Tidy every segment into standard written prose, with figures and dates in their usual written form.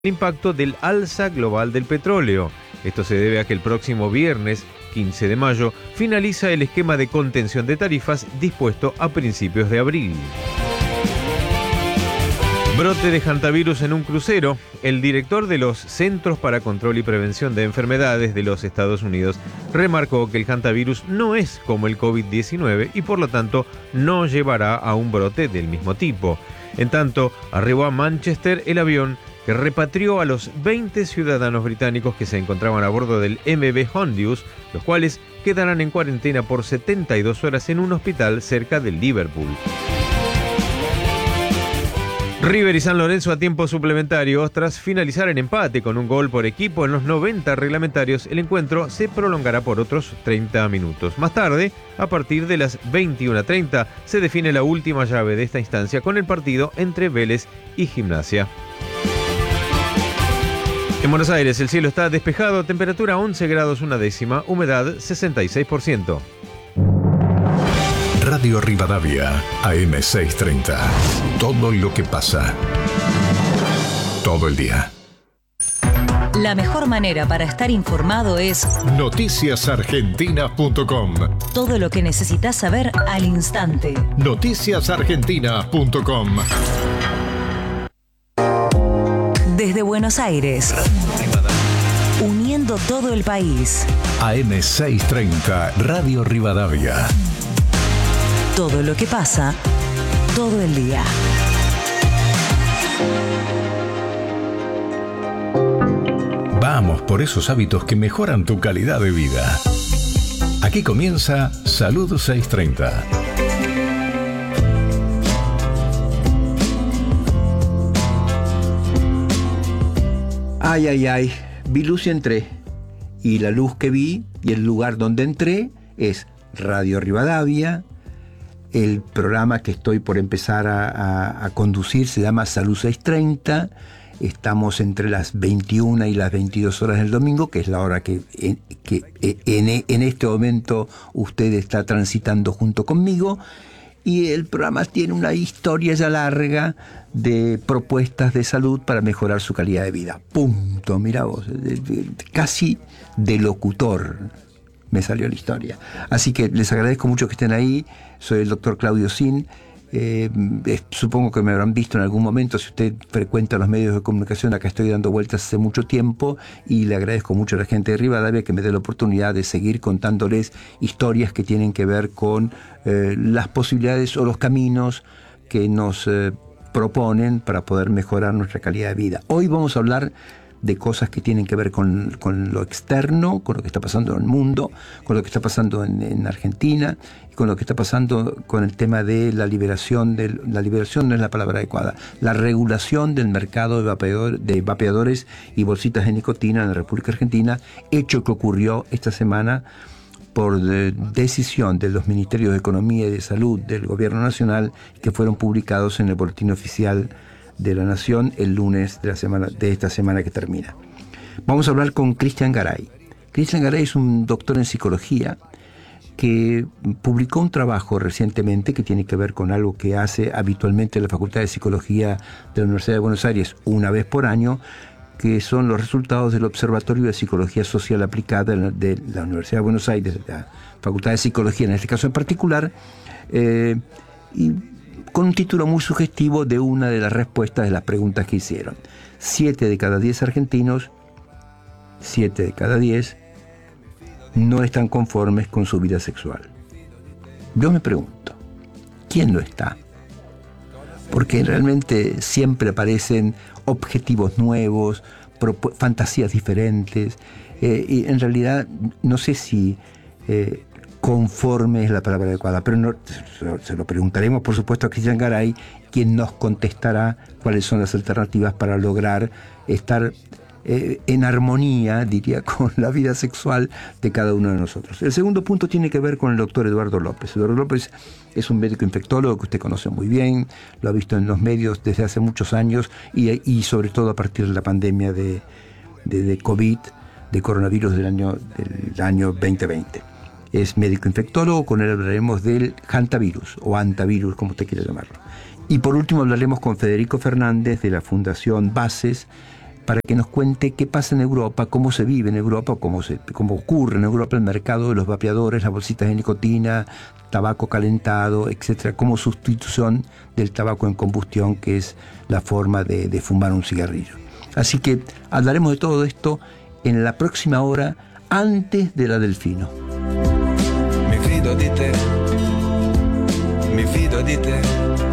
el impacto del alza global del petróleo. Esto se debe a que el próximo viernes, 15 de mayo, finaliza el esquema de contención de tarifas dispuesto a principios de abril. Brote de hantavirus en un crucero. El director de los Centros para Control y Prevención de Enfermedades de los Estados Unidos remarcó que el hantavirus no es como el COVID-19 y por lo tanto no llevará a un brote del mismo tipo. En tanto, arribó a Manchester el avión que repatrió a los 20 ciudadanos británicos que se encontraban a bordo del MV Hondius, los cuales quedarán en cuarentena por 72 horas en un hospital cerca de Liverpool. River y San Lorenzo a tiempo suplementario. Tras finalizar en empate con un gol por equipo en los 90 reglamentarios, el encuentro se prolongará por otros 30 minutos. Más tarde, a partir de las 21:30, se define la última llave de esta instancia con el partido entre Vélez y Gimnasia. En Buenos Aires el cielo está despejado, temperatura 11 grados una décima, humedad 66%. Radio Rivadavia, AM630. Todo lo que pasa. Todo el día. La mejor manera para estar informado es noticiasargentina.com. Todo lo que necesitas saber al instante. Noticiasargentina.com. Desde Buenos Aires, uniendo todo el país. AM630, Radio Rivadavia. Todo lo que pasa, todo el día. Vamos por esos hábitos que mejoran tu calidad de vida. Aquí comienza Salud 630. Ay, ay, ay, vi luz y entré. Y la luz que vi y el lugar donde entré es Radio Rivadavia. El programa que estoy por empezar a conducir se llama Salud 630. Estamos entre las 21 y las 22 horas del domingo, que es la hora que en este momento usted está transitando junto conmigo. Y el programa tiene una historia ya larga de propuestas de salud para mejorar su calidad de vida. Punto, mira vos, casi de locutor me salió la historia. Así que les agradezco mucho que estén ahí. Soy el doctor Claudio Sin. Supongo que me habrán visto en algún momento. Si usted frecuenta los medios de comunicación, acá estoy dando vueltas hace mucho tiempo y le agradezco mucho a la gente de Rivadavia que me dé la oportunidad de seguir contándoles historias que tienen que ver con las posibilidades o los caminos que nos proponen para poder mejorar nuestra calidad de vida. Hoy vamos a hablar de cosas que tienen que ver con lo externo, con lo que está pasando en el mundo, con lo que está pasando en Argentina, y con lo que está pasando con el tema de la liberación no es la palabra adecuada, la regulación del mercado de vapeadores y bolsitas de nicotina en la República Argentina, hecho que ocurrió esta semana por decisión de los Ministerios de Economía y de Salud del Gobierno Nacional, que fueron publicados en el Boletín Oficial de la Nación el lunes de esta semana que termina. Vamos a hablar con Cristian Garay. Cristian Garay es un doctor en psicología que publicó un trabajo recientemente que tiene que ver con algo que hace habitualmente la Facultad de Psicología de la Universidad de Buenos Aires una vez por año, que son los resultados del Observatorio de Psicología Social Aplicada de la Universidad de Buenos Aires, de la Facultad de Psicología en este caso en particular, y con un título muy sugestivo de una de las respuestas de las preguntas que hicieron. 7 de cada 10 argentinos, 7 de cada 10, no están conformes con su vida sexual. Yo me pregunto, ¿quién lo está? Porque realmente siempre aparecen objetivos nuevos, fantasías diferentes, y en realidad no sé si conforme es la palabra adecuada, pero no, se lo preguntaremos por supuesto a Cristian Garay, quien nos contestará cuáles son las alternativas para lograr estar en armonía, diría, con la vida sexual de cada uno de nosotros. El segundo punto tiene que ver con el doctor Eduardo López. Eduardo López es un médico infectólogo que usted conoce muy bien, lo ha visto en los medios desde hace muchos años y sobre todo a partir de la pandemia de COVID, de coronavirus del año 2020. Es médico infectólogo, con él hablaremos del hantavirus o antavirus, como usted quiera llamarlo. Y por último hablaremos con Federico Fernández de la Fundación Bases, para que nos cuente qué pasa en Europa, cómo se vive en Europa, cómo ocurre en Europa el mercado de los vapeadores, las bolsitas de nicotina, tabaco calentado, etcétera, como sustitución del tabaco en combustión, que es la forma de fumar un cigarrillo. Así que hablaremos de todo esto en la próxima hora, antes de la Delfino. Mi fido di te, mi fido di te.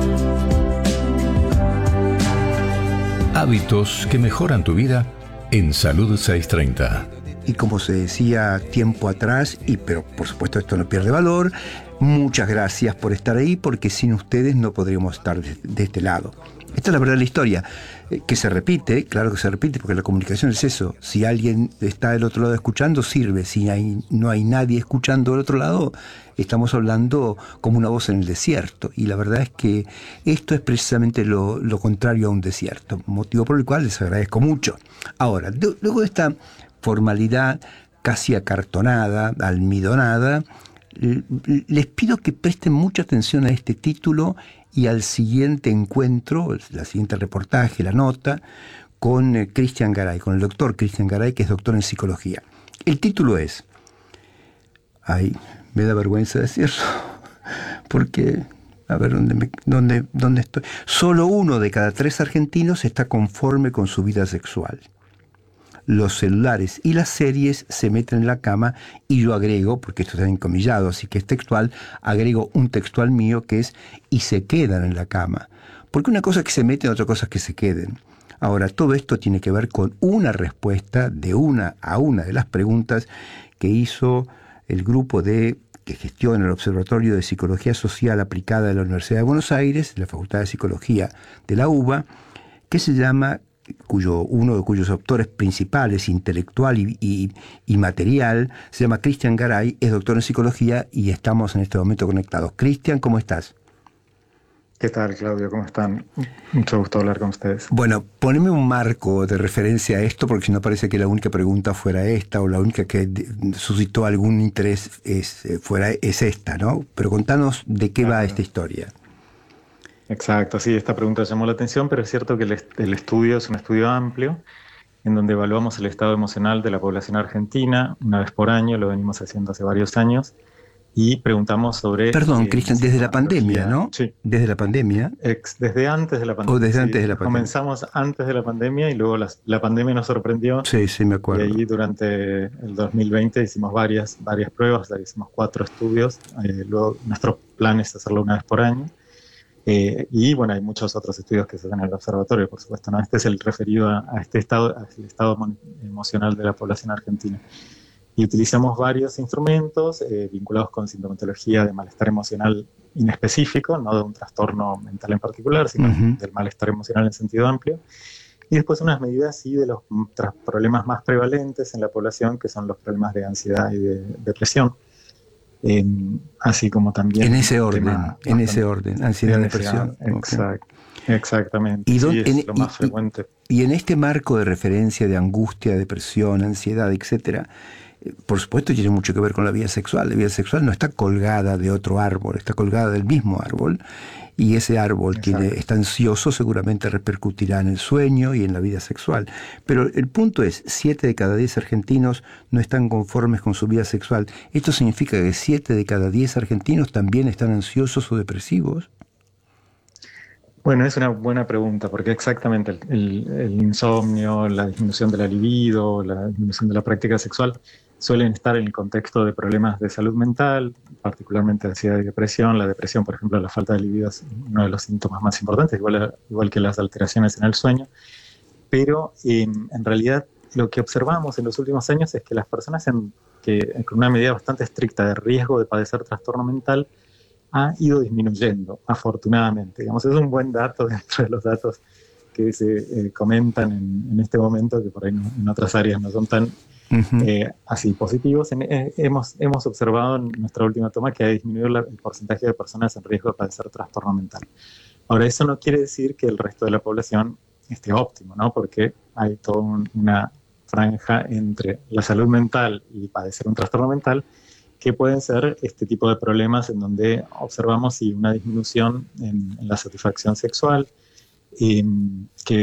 Hábitos que mejoran tu vida en Salud 630. Y como se decía tiempo atrás, pero por supuesto esto no pierde valor, muchas gracias por estar ahí, porque sin ustedes no podríamos estar de este lado. Esta es la verdad de la historia, que se repite, claro que se repite, porque la comunicación es eso. Si alguien está del otro lado escuchando, sirve. Si no hay nadie escuchando del otro lado, estamos hablando como una voz en el desierto. Y la verdad es que esto es precisamente lo contrario a un desierto, motivo por el cual les agradezco mucho. Ahora, luego de esta formalidad casi acartonada, almidonada, les pido que presten mucha atención a este título y al siguiente encuentro, la siguiente reportaje, la nota, con Cristian Garay, con el doctor Cristian Garay, que es doctor en psicología. El título es, me da vergüenza decirlo, porque, a ver, ¿dónde estoy? Solo 1 de cada 3 argentinos está conforme con su vida sexual. Los celulares y las series se meten en la cama, y yo agrego, porque esto está encomillado, así que es textual, agrego un textual mío que es, y se quedan en la cama. Porque una cosa es que se meten, otra cosa es que se queden. Ahora, todo esto tiene que ver con una respuesta de una de las preguntas que hizo el grupo que gestiona el Observatorio de Psicología Social Aplicada de la Universidad de Buenos Aires, de la Facultad de Psicología de la UBA, que se llama, uno de cuyos autores principales, intelectual y material, se llama Cristian Garay, es doctor en psicología y estamos en este momento conectados. Cristian, ¿cómo estás? ¿Qué tal, Claudio? ¿Cómo están? Mucho gusto hablar con ustedes. Bueno, poneme un marco de referencia a esto, porque si no parece que la única pregunta fuera esta, o la única que suscitó algún interés es esta, ¿no? Pero contanos de qué va esta historia. Exacto, sí, esta pregunta llamó la atención, pero es cierto que el estudio es un estudio amplio, en donde evaluamos el estado emocional de la población argentina una vez por año, lo venimos haciendo hace varios años, y preguntamos sobre... Perdón, Cristian, desde la pandemia, ¿no? Sí. Desde la pandemia. Desde antes de la pandemia. O desde antes de la pandemia. Comenzamos antes de la pandemia y luego la pandemia nos sorprendió. Sí, me acuerdo. Y ahí durante el 2020 hicimos varias pruebas, hicimos 4 estudios, luego nuestro plan es hacerlo una vez por año. Y bueno, hay muchos otros estudios que se hacen en el observatorio, por supuesto, ¿no? Este es el referido a este estado, al estado emocional de la población argentina. Y utilizamos varios instrumentos vinculados con sintomatología de malestar emocional inespecífico, no de un trastorno mental en particular, sino del malestar emocional en sentido amplio. Y después unas medidas, sí, de los problemas más prevalentes en la población, que son los problemas de ansiedad y de depresión. Así como también en ese orden, ansiedad, depresión. Exactamente. ¿Y sí, es lo más frecuente. Y en este marco de referencia de angustia, depresión, ansiedad, etcétera, por supuesto tiene mucho que ver con la vida sexual. La vida sexual no está colgada de otro árbol, está colgada del mismo árbol, y ese árbol está ansioso, seguramente repercutirá en el sueño y en la vida sexual. Pero el punto es, 7 de cada 10 argentinos no están conformes con su vida sexual. ¿Esto significa que 7 de cada 10 argentinos también están ansiosos o depresivos? Bueno, es una buena pregunta, porque exactamente el insomnio, la disminución de la libido, la disminución de la práctica sexual suelen estar en el contexto de problemas de salud mental, particularmente ansiedad y depresión. La depresión, por ejemplo, la falta de libido es uno de los síntomas más importantes, igual que las alteraciones en el sueño. Pero en realidad lo que observamos en los últimos años es que las personas con una medida bastante estricta de riesgo de padecer trastorno mental ha ido disminuyendo, afortunadamente. Digamos, es un buen dato dentro de los datos que se comentan en este momento, que por ahí en otras áreas no son tan así positivos. Hemos observado en nuestra última toma que ha disminuido el porcentaje de personas en riesgo de padecer trastorno mental. Ahora, eso no quiere decir que el resto de la población esté óptimo, ¿no? Porque hay toda una franja entre la salud mental y padecer un trastorno mental, que pueden ser este tipo de problemas en donde observamos una disminución en la satisfacción sexual, que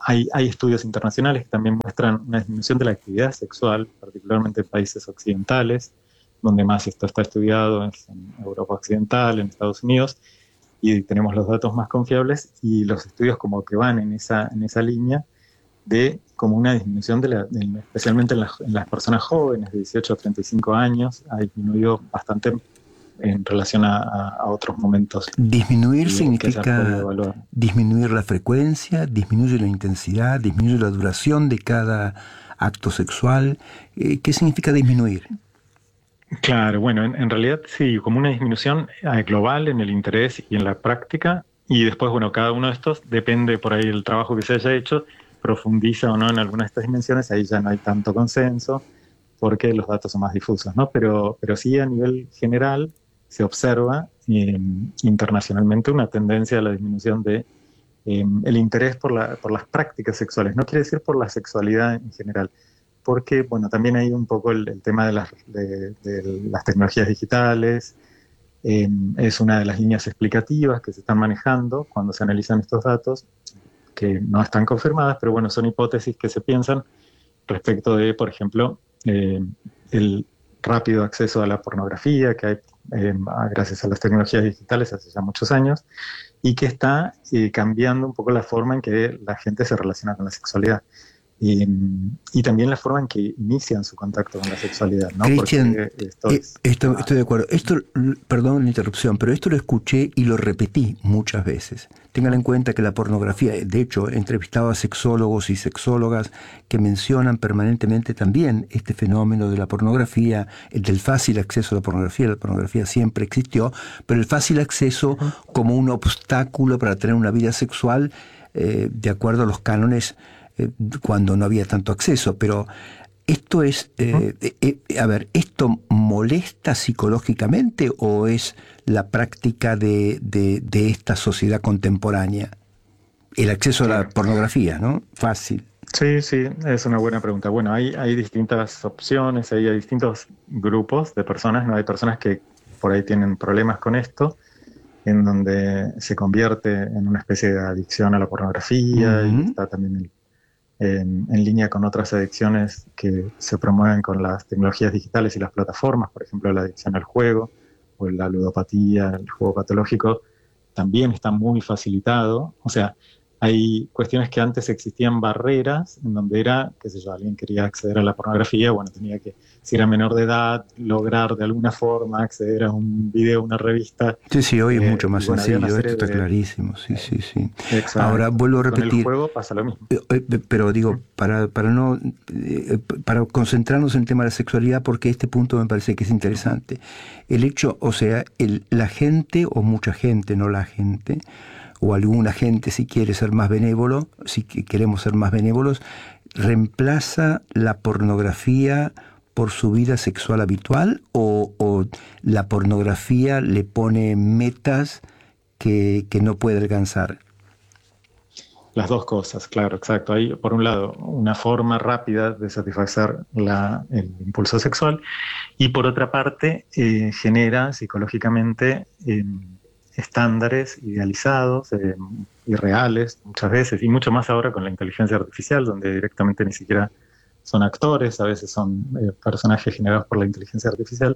hay estudios internacionales que también muestran una disminución de la actividad sexual, particularmente en países occidentales, donde más esto está estudiado es en Europa Occidental, en Estados Unidos, y tenemos los datos más confiables, y los estudios como que van en esa línea de como una disminución especialmente en las personas jóvenes de 18 a 35 años, ha disminuido bastante en relación a otros momentos. Disminuir significa disminuir la frecuencia, disminuye la intensidad, disminuye la duración de cada acto sexual. ¿Qué significa disminuir? Claro, bueno, en realidad sí, como una disminución global en el interés y en la práctica, y después, bueno, cada uno de estos depende por ahí del trabajo que se haya hecho, profundiza o no en alguna de estas dimensiones, ahí ya no hay tanto consenso, porque los datos son más difusos, ¿no? Pero sí a nivel general se observa internacionalmente una tendencia a la disminución de el interés por las prácticas sexuales. No quiere decir por la sexualidad en general, porque, bueno, también hay un poco el tema de las tecnologías digitales. Es una de las líneas explicativas que se están manejando cuando se analizan estos datos, que no están confirmadas, pero bueno, son hipótesis que se piensan respecto de, por ejemplo, el rápido acceso a la pornografía que hay gracias a las tecnologías digitales hace ya muchos años, y que está cambiando un poco la forma en que la gente se relaciona con la sexualidad. Y también la forma en que inician su contacto con la sexualidad, ¿no? Cristian, estoy de acuerdo. Esto, perdón la interrupción, pero esto lo escuché y lo repetí muchas veces. Tengan en cuenta que la pornografía, de hecho, he entrevistado a sexólogos y sexólogas que mencionan permanentemente también este fenómeno de la pornografía, del fácil acceso a la pornografía. La pornografía siempre existió, pero el fácil acceso como un obstáculo para tener una vida sexual de acuerdo a los cánones cuando no había tanto acceso. Pero esto es, ¿esto molesta psicológicamente o es la práctica de esta sociedad contemporánea? El acceso a la pornografía, ¿no? Fácil. Sí, es una buena pregunta. Bueno, hay distintas opciones, hay distintos grupos de personas, ¿no? Hay personas que por ahí tienen problemas con esto, en donde se convierte en una especie de adicción a la pornografía, y está también en línea con otras adicciones que se promueven con las tecnologías digitales y las plataformas, por ejemplo, la adicción al juego o la ludopatía, el juego patológico, también está muy facilitado. O sea, hay cuestiones que antes existían barreras, en donde era, qué sé yo, alguien quería acceder a la pornografía, bueno, tenía que, si era menor de edad, lograr de alguna forma acceder a un video, una revista. Sí, hoy es mucho más sencillo, esto está clarísimo, sí. Exacto. Ahora vuelvo a repetir. Con el juego pasa lo mismo. Pero digo, para concentrarnos en el tema de la sexualidad, porque este punto me parece que es interesante. El hecho, o sea, la gente, o mucha gente, no la gente, o alguna gente, si quiere ser más benévolo, si queremos ser más benévolos, reemplaza la pornografía por su vida sexual habitual, o la pornografía le pone metas que no puede alcanzar. Las dos cosas, claro, exacto. Hay, por un lado, una forma rápida de satisfacer el impulso sexual, y por otra parte, genera psicológicamente estándares idealizados, irreales muchas veces, y mucho más ahora con la inteligencia artificial, donde directamente ni siquiera son actores, a veces son personajes generados por la inteligencia artificial,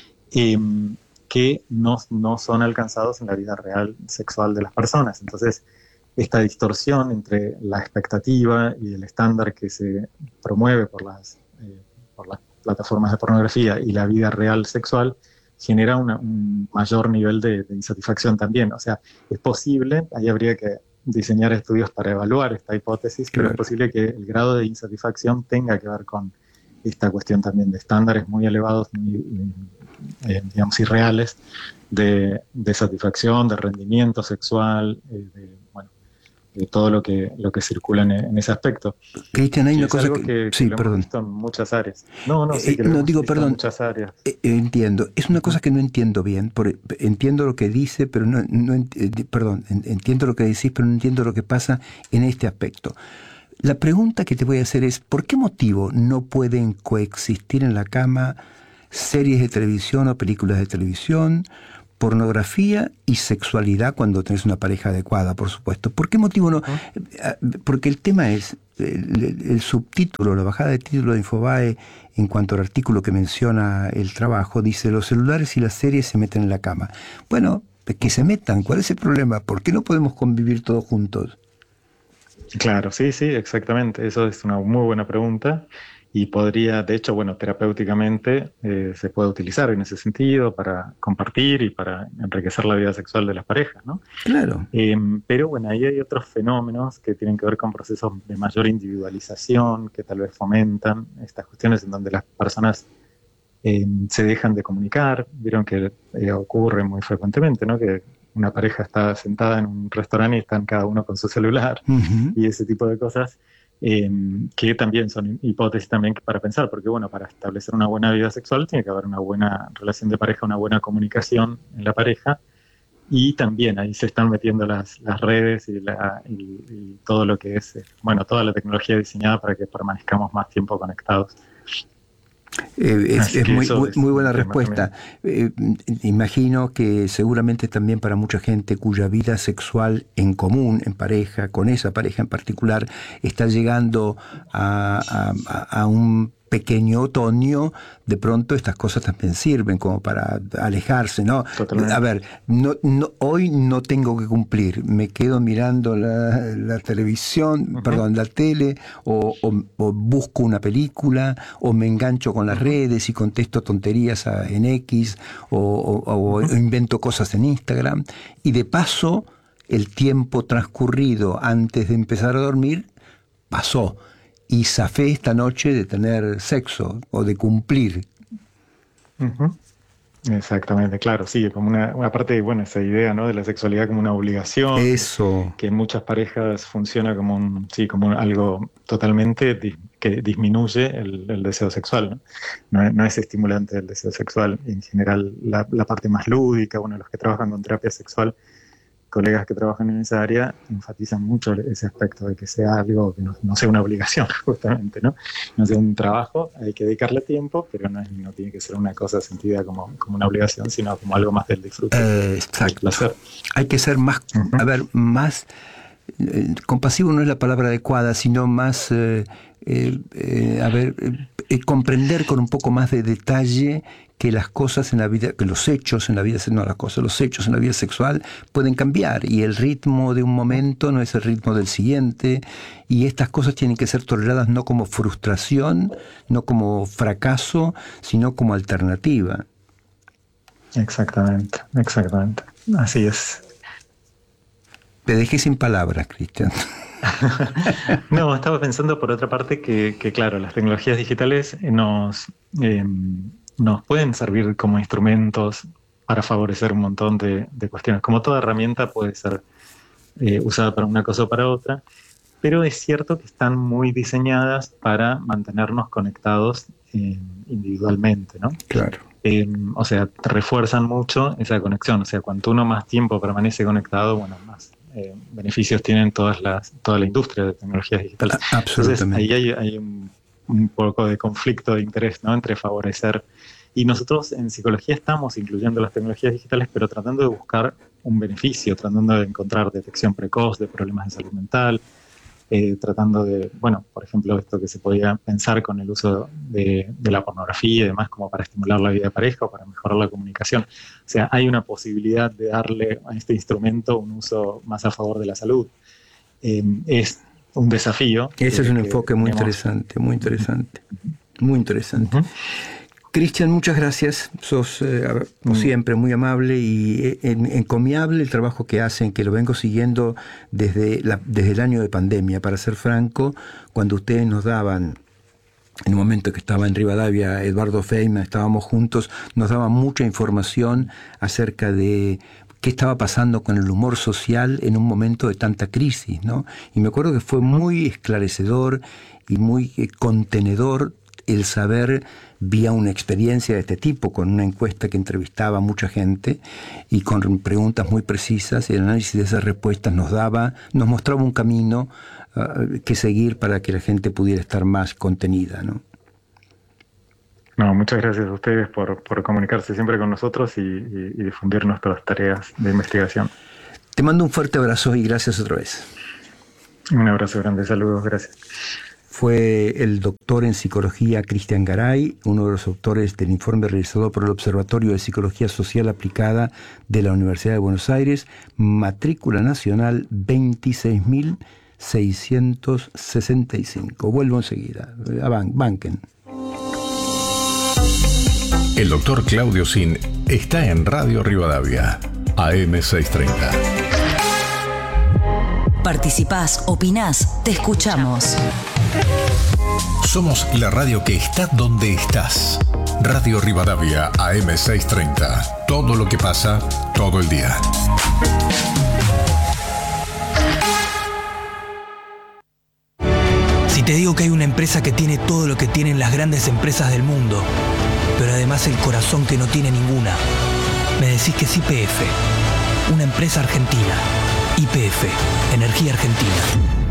que no son alcanzados en la vida real sexual de las personas. Entonces, esta distorsión entre la expectativa y el estándar que se promueve por las plataformas de pornografía y la vida real sexual genera un mayor nivel de insatisfacción también. O sea, es posible, ahí habría que diseñar estudios para evaluar esta hipótesis, pero es posible que el grado de insatisfacción tenga que ver con esta cuestión también de estándares muy elevados, muy, digamos, irreales, de satisfacción, de rendimiento sexual, de todo lo que circula en ese aspecto. Cristian, hay una cosa que sí, lo perdón. hemos visto en muchas áreas. En muchas áreas. Entiendo. Es una cosa que no entiendo bien. Entiendo lo que dice, pero entiendo lo que decís, pero no entiendo lo que pasa en este aspecto. La pregunta que te voy a hacer es, ¿por qué motivo no pueden coexistir en la cama series de televisión o películas de televisión, pornografía y sexualidad cuando tenés una pareja adecuada, por supuesto. ¿Por qué motivo no? Porque el tema es, el subtítulo, la bajada de título de Infobae en cuanto al artículo que menciona el trabajo, dice: los celulares y las series se meten en la cama. Bueno, que se metan, ¿cuál es el problema? ¿Por qué no podemos convivir todos juntos? Claro, sí, exactamente. Eso es una muy buena pregunta. Y podría, de hecho, bueno, terapéuticamente se puede utilizar en ese sentido para compartir y para enriquecer la vida sexual de las parejas, ¿no? Claro. Pero bueno, ahí hay otros fenómenos que tienen que ver con procesos de mayor individualización, que tal vez fomentan estas cuestiones en donde las personas se dejan de comunicar. Vieron que ocurre muy frecuentemente, ¿no? Que una pareja está sentada en un restaurante y están cada uno con su celular, y ese tipo de cosas. Que también son hipótesis también para pensar, porque bueno, para establecer una buena vida sexual tiene que haber una buena relación de pareja, una buena comunicación en la pareja, y también ahí se están metiendo las redes y todo lo que es, bueno, toda la tecnología diseñada para que permanezcamos más tiempo conectados. Es muy buena respuesta. Imagino que seguramente también para mucha gente cuya vida sexual en común, en pareja, con esa pareja en particular, está llegando a un pequeño otoño, de pronto estas cosas también sirven como para alejarse, ¿no? Totalmente. A ver, hoy no tengo que cumplir, me quedo mirando la televisión, perdón, la tele, o busco una película, o me engancho con las redes y contesto tonterías en X, o invento cosas en Instagram, y de paso el tiempo transcurrido antes de empezar a dormir pasó. Y zafé esta noche de tener sexo o de cumplir. Exactamente, claro, sí, como una parte, bueno, esa idea, ¿no? De la sexualidad como una obligación. Eso. Que en muchas parejas funciona como como algo totalmente que disminuye el deseo sexual, ¿no? No es estimulante el deseo sexual. En general, la parte más lúdica, bueno, los que trabajan con terapia sexual, colegas que trabajan en esa área, enfatizan mucho ese aspecto de que sea algo que no sea una obligación, justamente, ¿no? No sea un trabajo, hay que dedicarle tiempo, pero no tiene que ser una cosa sentida como una obligación, sino como algo más del disfrute, del placer. Hay que ser más, más compasivo no es la palabra adecuada, sino más, comprender con un poco más de detalle que las cosas en la vida, que los hechos en la vida, no las cosas, los hechos en la vida sexual pueden cambiar, y el ritmo de un momento no es el ritmo del siguiente, y estas cosas tienen que ser toleradas no como frustración, no como fracaso, sino como alternativa. Exactamente. Así es. Te dejé sin palabras, Cristian. No, estaba pensando por otra parte que claro, las tecnologías digitales nos pueden servir como instrumentos para favorecer un montón de cuestiones. Como toda herramienta puede ser usada para una cosa o para otra, pero es cierto que están muy diseñadas para mantenernos conectados individualmente, ¿no? Claro. O sea, refuerzan mucho esa conexión. O sea, cuanto uno más tiempo permanece conectado, bueno, más beneficios tienen toda la industria de tecnologías digitales. Absolutamente. Entonces, ahí hay un poco de conflicto de interés, ¿no? Entre favorecer. Y nosotros en psicología estamos incluyendo las tecnologías digitales, pero tratando de buscar un beneficio, tratando de encontrar detección precoz de problemas de salud mental, tratando de, bueno, por ejemplo, esto que se podía pensar con el uso de la pornografía y demás, como para estimular la vida de pareja o para mejorar la comunicación. O sea, hay una posibilidad de darle a este instrumento un uso más a favor de la salud. Es un desafío. Ese es un enfoque muy interesante, muy interesante. Muy interesante. Cristian, muchas gracias. Sos, como siempre, muy amable y encomiable el trabajo que hacen, que lo vengo siguiendo desde el año de pandemia. Para ser franco, cuando ustedes nos daban, en un momento que estaba en Rivadavia, Eduardo Feynman, estábamos juntos, nos daban mucha información acerca de qué estaba pasando con el humor social en un momento de tanta crisis, ¿no? Y me acuerdo que fue muy esclarecedor y muy contenedor el saber, vía una experiencia de este tipo, con una encuesta que entrevistaba a mucha gente y con preguntas muy precisas, y el análisis de esas respuestas nos mostraba un camino que seguir para que la gente pudiera estar más contenida, ¿no? No, muchas gracias a ustedes por comunicarse siempre con nosotros y difundir nuestras tareas de investigación. Te mando un fuerte abrazo y gracias otra vez. Un abrazo grande, saludos, gracias. Fue el doctor en psicología Cristian Garay, uno de los autores del informe realizado por el Observatorio de Psicología Social Aplicada de la Universidad de Buenos Aires, matrícula nacional 26.665. Vuelvo enseguida. Banquen. El doctor Claudio Zin está en Radio Rivadavia, AM630. Participás, opinás, te escuchamos. Somos la radio que está donde estás. Radio Rivadavia, AM630. Todo lo que pasa, todo el día. Si te digo que hay una empresa que tiene todo lo que tienen las grandes empresas del mundo, pero además el corazón que no tiene ninguna, me decís que es YPF, una empresa argentina. YPF, Energía Argentina.